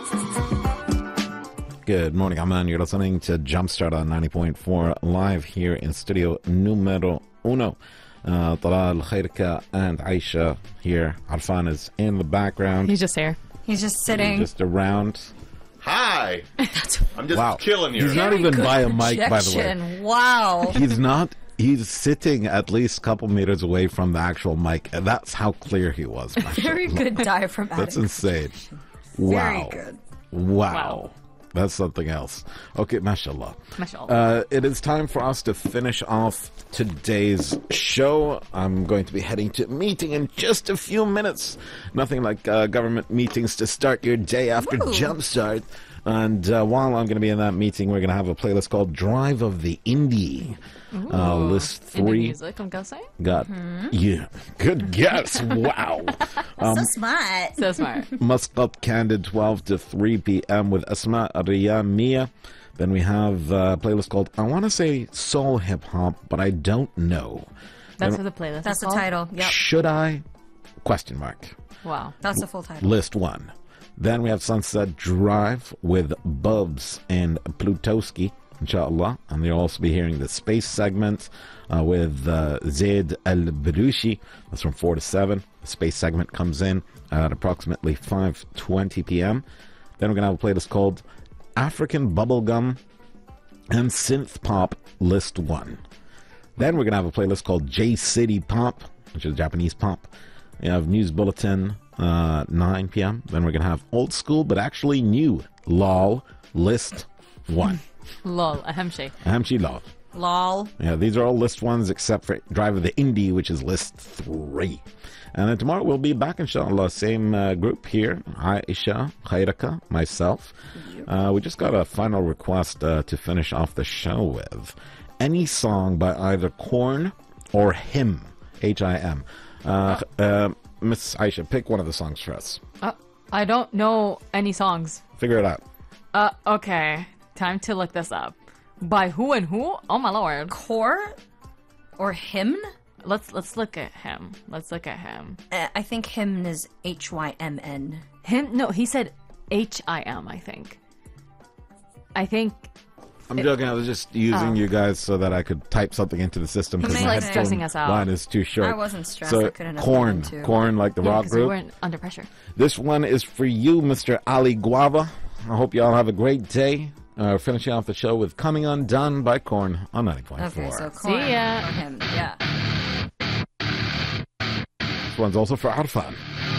Good morning, Amman. You're listening to Jumpstart on 90.4 live here in studio numero uno. Talal, Khairka, and Aisha here. Arfan is in the background. He's just here. He's just sitting. Just around. Hi. I'm just killing you. He's not even by a mic, by the way. Wow. He's not. He's sitting at least a couple meters away from the actual mic, and that's how clear he was. Very good diaphragmatic. That's insane. Wow. Very good. Wow. That's something else. Okay, mashallah. Mashallah. It is time for us to finish off today's show. I'm going to be heading to a meeting in just a few minutes. Nothing like government meetings to start your day after Jumpstart. And while I'm going to be in that meeting, we're going to have a playlist called Drive of the Indie. List 3. Indie music, I'm guessing. Yeah, good guess. Wow. So smart. So smart. Muscat Candid 12 to 3 p.m. with Asma Riya Mia. Then we have a playlist called, I want to say Soul Hip Hop, but I don't know. That's for the playlist. That's the title. Yep. Should I? Question mark. Wow. That's the full title. List 1. Then we have Sunset Drive with Bubs and Plutowski, inshallah. And you'll also be hearing the space segment with Zaid Al-Barushi. That's from 4 to 7. The space segment comes in at approximately 5:20 p.m. Then we're going to have a playlist called African Bubblegum and Synth Pop List 1. Then we're going to have a playlist called J-City Pop, which is Japanese pop. We have News Bulletin 9 p.m. Then we're going to have old school, but actually new, LOL, List 1. Lol, Ahem Shay. LOL. Lol. Yeah, these are all List 1s except for Drive of the Indie, which is List 3. And then tomorrow we'll be back, inshallah. Same group here. Aisha, Khairaka, myself. We just got a final request to finish off the show with. Any song by either Korn or Him, H-I-M. Miss Aisha, pick one of the songs for us. I don't know any songs. Figure it out. Okay. Time to look this up. By who and who? Oh my lord. Core or hymn? Let's look at him. Let's look at him. I think hymn is H-Y-M-N. Him? No, he said H-I-M, I think. I'm joking. I was just using you guys so that I could type something into the system because He's my like stressing us out. line is too short. I wasn't stressed. So I couldn't have Korn, done it too. Korn, like the rock because group. we weren't under pressure. This one is for you, Mr. Ali Guava. I hope you all have a great day. Finishing off the show with Coming Undone by Korn on 90.4. Okay, so Korn See ya. or hymn. Yeah. This one's also for Arfan.